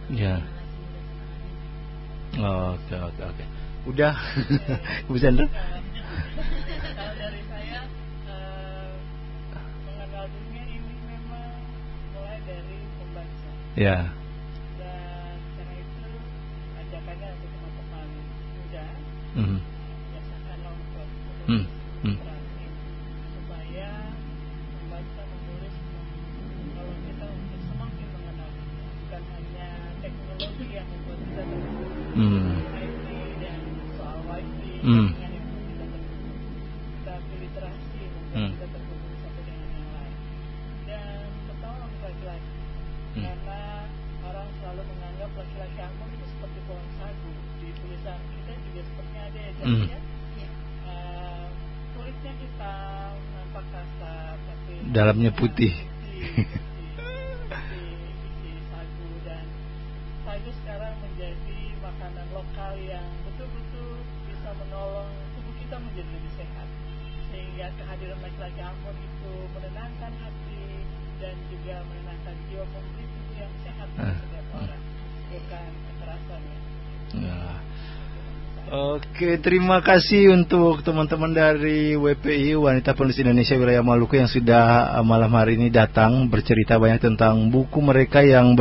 Ya. Oke, oke, oke. Udah, Bu Sandra? Kalau dari saya, mengenal dunia ini memang mulai dari membaca. Ya. Dan karena itu ajakannya untuk teman-teman muda, biasakan nonton literasi supaya membaca, menulis, kalau kita untuk semakin mengenal dunia, bukan hanya teknologi yang membuat kita terhubung. IT dan soal wifi yang membuat kita terhubung, tapi literasi membuat kita terhubung satu dengan yang lain. Dan terutama untuk laki-laki, karena orang selalu menganggap laki-laki Ambon itu seperti pohon sagu. Di tulisan kita juga sepertinya ada ya, kulitnya hitam, nampak kasar, tapi dalamnya putih. Isi sagu. Dan sagu sekarang menjadi makanan lokal yang betul-betul bisa menolong tubuh kita menjadi lebih sehat, sehingga kehadiran laki-laki Ambon itu menenangkan hati dan juga menenangkan jiwa, memberi tubuh yang sehat bagi setiap orang, bukan kekerasan ya. Nah. Oke, terima kasih untuk teman-teman dari WPI, Wanita Penulis Indonesia Wilayah Maluku, yang sudah malam hari ini datang bercerita banyak tentang buku mereka yang